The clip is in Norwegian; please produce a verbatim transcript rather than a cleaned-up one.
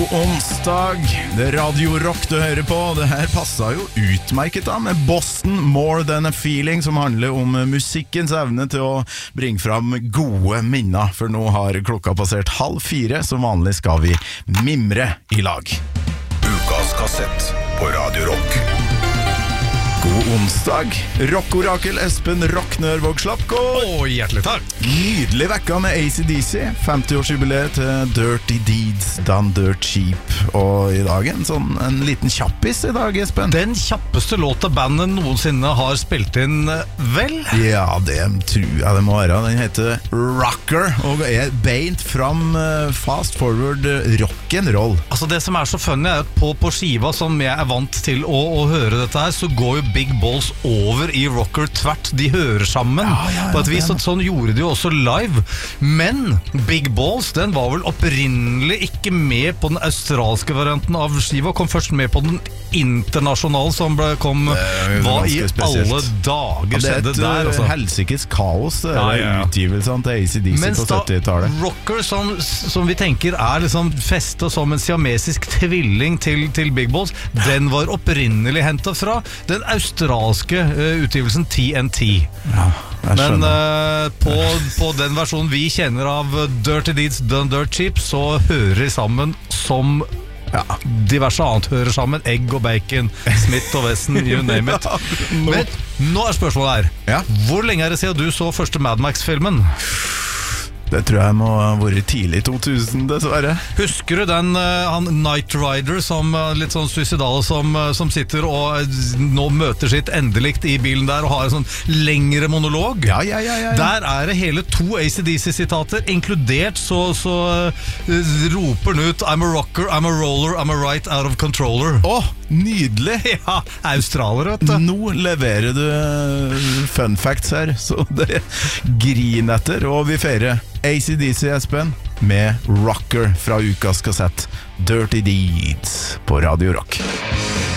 God onsdag, det er Radio Rock du hører på. Det her passet jo utmerket da med Boston More Than a Feeling, som handler om musikkens evne til å bringe fram gode minner. For nå har klokka passert halv fire, som vanlig skal vi mimre i lag. Ukas kassett på Radio Rock. God onsdag, rockorakel Espen Rocknør Vågslapko. Åh, hjertelig takk. Nydelig vekka med A C D C, femti-årsjubileet til Dirty Deeds Done Dirt Cheap. Og i dag en sånn, en liten kjappis i dag, Espen. Den kjappeste låta bandet noensinne har spilt inn, vel? Ja, det tror jeg det må være. Den heter Rocker, og er beint fram fast forward rock'n'roll. Altså det som er så funny er at på, på skiva som jeg er vant til å, å høre dette her, så går jo Big Balls over i Rocker tvert. De hører sammen ja, ja, ja, på et vis, og sånn gjorde de jo også live. Men Big Balls, den var vel opprinnelig ikke med på den australske varianten av skiva, kom først med på den internasjonale som ble, kom, hva i alle dager skjedde der? Det er et altså. helsikes kaos, det Ja, er ja, ja. utgivelsene til A C D C Mens på syttitallet. Rocker, som, som vi tenker er liksom festet som en siamesisk tvilling til, til Big Balls, den var opprinnelig hentet fra den australske uh, utgivelsen T N T. Ja, jeg Men skjønner. uh, på, på den versjonen vi kjenner av Dirty Deeds Done Dirt Cheap, så hører de sammen som ja, diverse annet hører sammen. Egg og bacon, Smith og Wesson, you name it. Men nå er spørsmålet her. Ja. Hvor lenge er det siden du så første Mad Max-filmen? Det tror jeg må ha vært tidlig to tusen, dessverre. Husker du den uh, han Knight Rider som uh, litt sånn suicidal som, uh, som sitter og uh, nå møter sitt endelikt i bilen der og har en sånn lengre monolog? Ja, ja, ja, ja, ja. Der er det hele to A C D C-sitater, inkludert så, så uh, roper den ut I'm a rocker, I'm a roller, I'm a right out of controller. Åh, nydelig! Ja, australier, vet du. Nå leverer du fun facts her, så det griner etter, og vi feirer A C D C, Espen, med Rocker fra ukas kassett Dirty Deeds på Radio Rock.